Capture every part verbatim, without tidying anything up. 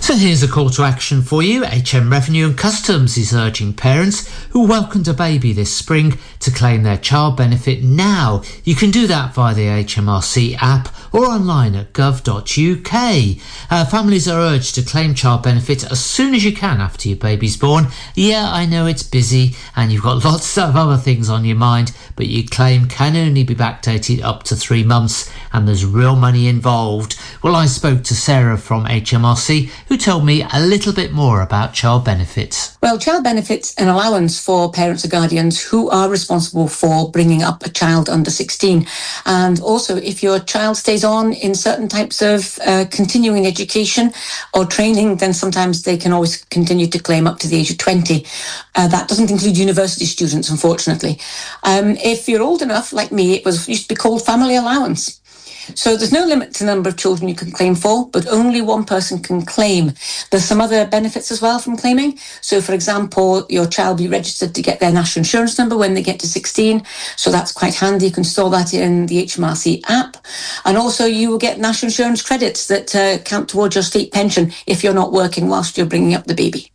So here's a call to action for you. H M Revenue and Customs is urging parents who welcomed a baby this spring to claim their child benefit now. You can do that via the H M R C app or online at gov dot U K. Uh, families are urged to claim child benefit as soon as you can after your baby's born. Yeah, I know it's busy and you've got lots of other things on your mind, but your claim can only be backdated up to three months and there's real money involved. Well, I spoke to Sarah from H M R C who told me a little bit more about child benefits. Well, child benefits an allowance for parents or guardians who are responsible for bringing up a child under sixteen. And also, if your child stays on in certain types of uh, continuing education or training, then sometimes they can always continue to claim up to the age of twenty. Uh, that doesn't include university students, unfortunately. Um, if you're old enough, like me, it was used to be called family allowance. So there's no limit to the number of children you can claim for, but only one person can claim. There's some other benefits as well from claiming. So, for example, your child will be registered to get their national insurance number when they get to sixteen. So that's quite handy. You can store that in the H M R C app. And also you will get national insurance credits that uh, count towards your state pension if you're not working whilst you're bringing up the baby.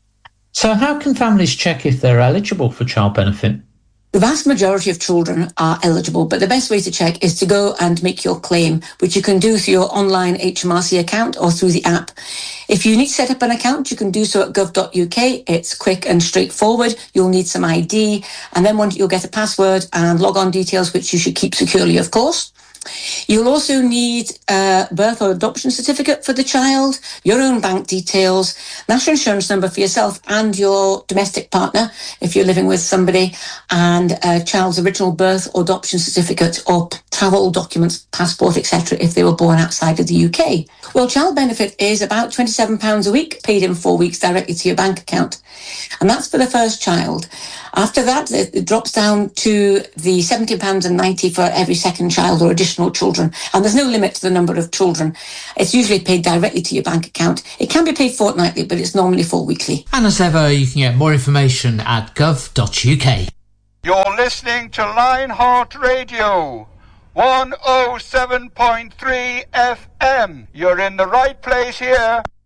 So how can families check if they're eligible for child benefit? The vast majority of children are eligible, but the best way to check is to go and make your claim, which you can do through your online H M R C account or through the app. If you need to set up an account, you can do so at gov dot U K. It's quick and straightforward. You'll need some I D, and then you'll get a password and log-on details, which you should keep securely, of course. You'll also need a birth or adoption certificate for the child, your own bank details, national insurance number for yourself and your domestic partner if you're living with somebody, and a child's original birth or adoption certificate or travel documents, passport, et cetera if they were born outside of the U K. Well, child benefit is about twenty-seven pounds a week, paid in four weeks directly to your bank account. And that's for the first child. After that, it drops down to the seventeen pounds ninety for every second child or additional children. And there's no limit to the number of children. It's usually paid directly to your bank account. It can be paid fortnightly, but it's normally full weekly. And as ever, you can get more information at gov dot U K. You're listening to Lionheart Radio, one oh seven point three F M. You're in the right place here.